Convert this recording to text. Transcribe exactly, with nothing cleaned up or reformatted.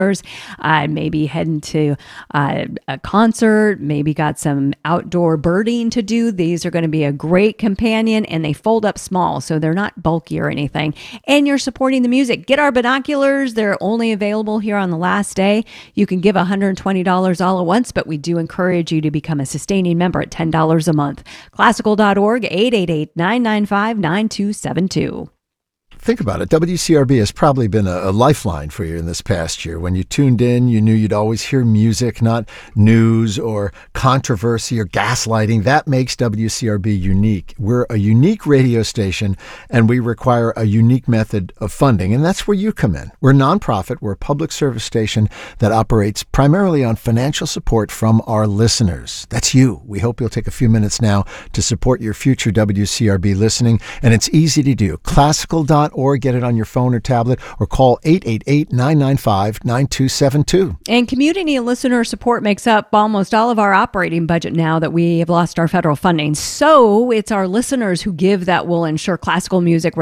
Uh, maybe heading to uh, a concert, maybe got some outdoor birding to do. These are going to be a great companion, and they fold up small, so they're not bulky or anything. And you're supporting the music. Get our binoculars. They're only available here on the last day. You can give one hundred twenty dollars all at once, but we do encourage you to become a sustaining member at ten dollars a month. Classical dot org, eight eight eight, nine nine five, nine two seven two. Think about it. W C R B has probably been a, a lifeline for you in this past year. When you tuned in, you knew you'd always hear music, not news or controversy or gaslighting. That makes W C R B unique. We're a unique radio station, and we require a unique method of funding, and that's where you come in. We're a nonprofit. We're a public service station that operates primarily on financial support from our listeners. That's you. We hope you'll take a few minutes now to support your future W C R B listening, and it's easy to do. Classical dot org, get it on your phone or tablet, or call eight eight eight, nine nine five, nine two seven two. And community and listener support makes up almost all of our operating budget now that we have lost our federal funding. So it's our listeners who give that will ensure classical music